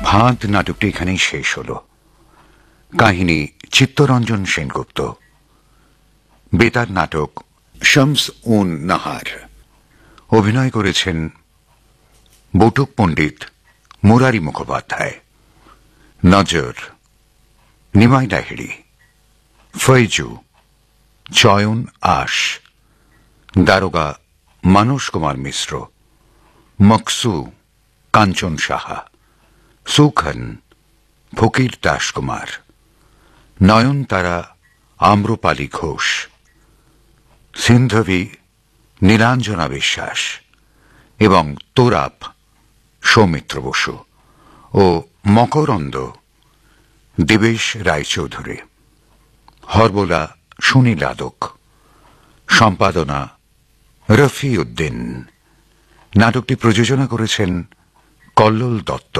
ফাঁদ নাটকটি এখানেই শেষ হল। কাহিনী চিত্তরঞ্জন সেনগুপ্ত। বেতার নাটক শামস উন নাহার। অভিনয় করেছেন বটুক পণ্ডিত, মুরারি মুখোপাধ্যায়, নজর, নিমাই লাহিড়ী, ফৈজু, চয়ন আশ, দারোগা মানস কুমার মিশ্র, মকসু কাঞ্চন সাহা, সুখন ফকির দাসকুমার, নয়নতারা আম্রপালি ঘোষ, সিন্ধবী নীলাঞ্জনা বিশ্বাস এবং তোরাপ সৌমিত্র বসু ও মকরন্দ দেবেশ রায়চৌধুরী। হরবোলা সুনীল আদক। সম্পাদনা রফি উদ্দিন। নাটকটি প্রযোজনা করেছেন কল্লোল দত্ত।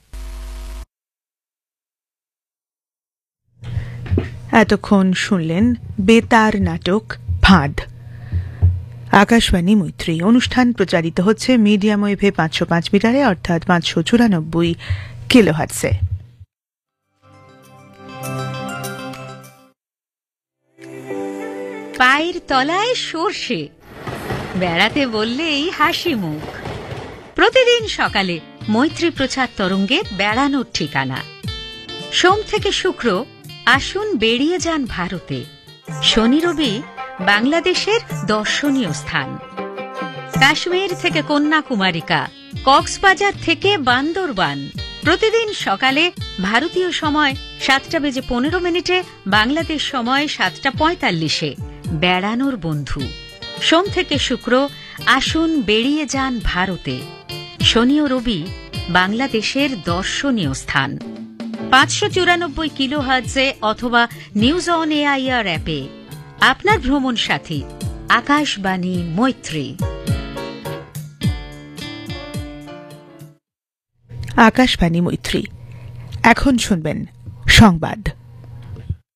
এতক্ষণ শুনলেন বেতার নাটক ফাঁদ। আকাশবাণী মৈত্রী। অনুষ্ঠান প্রচারিত হচ্ছে মিডিয়াম ওয়েভে 505 মিটারে অর্থাৎ 594 কিলোহার্টজে। পায়ের তলায় সর্ষে, বেড়াতে বললেই হাসি মুখ। প্রতিদিন সকালে মৈত্রী প্রচার তরঙ্গে বেড়ানোর ঠিকানা। সোম থেকে শুক্র আসুন বেরিয়ে যান ভারতে। শনি রবি বাংলাদেশের দর্শনীয় স্থান। কাশ্মীর থেকে কন্যাকুমারিকা, কক্সবাজার থেকে বান্দরবান। প্রতিদিন সকালে ভারতীয় সময় 7:15, বাংলাদেশ সময় 7:45 বেড়ানোর বন্ধু। সোম থেকে শুক্র আসুন বেরিয়ে যান ভারতে। শনি ও রবি বাংলাদেশের দর্শনীয় স্থান। 594 কিলোহার্টজে অথবা নিউজ অন এআইআর অ্যাপে। আপনার ভ্রমণ সাথী আকাশবাণী মৈত্রী। আকাশবাণী মৈত্রী। এখন শুনবেন সংবাদ।